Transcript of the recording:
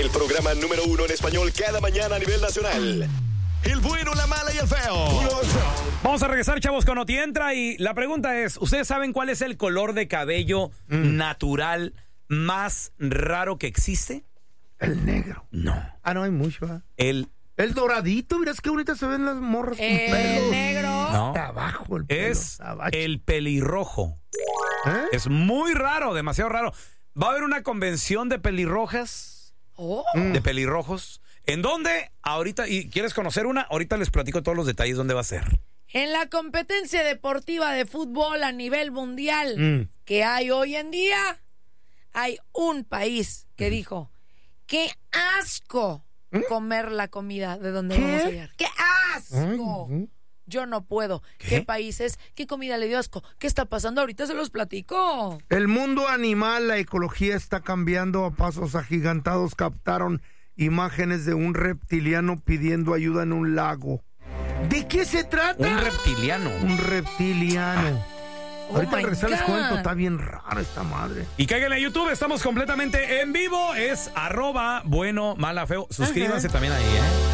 El programa número 1 en español cada mañana a nivel nacional. El bueno, la mala y el feo. Vamos a regresar, chavos, con Oti Entra. Y la pregunta es, ¿ustedes saben cuál es el color de cabello natural más raro que existe? El negro. No. No hay mucho, ¿eh? El doradito, miras qué bonitas se ven las morras con El pelos. negro. No. Está abajo el pelo. Es abajo. el pelirrojo. ¿Eh? Es muy raro, demasiado raro. Va a haber una convención de pelirrojas, Oh. de pelirrojos. ¿En dónde? Ahorita, ¿y quieres conocer una? Ahorita les platico todos los detalles dónde va a ser. En la competencia deportiva de fútbol a nivel mundial que hay hoy en día, hay un país que dijo, ¡qué asco comer la comida de donde vamos a llegar! ¡Qué asco! Yo no puedo. ¿Qué país es? ¿Qué comida le dio asco? ¿Qué está pasando? Ahorita se los platico. El mundo animal, la ecología está cambiando a pasos agigantados. Captaron imágenes de un reptiliano pidiendo ayuda en un lago. ¿De qué se trata? Un reptiliano. Un reptiliano. Ahorita my regresar les God. cuento, está bien rara esta madre. Y cáiganle a YouTube, estamos completamente en vivo. Es @bueno, mala, feo. Suscríbanse también ahí, ¿eh?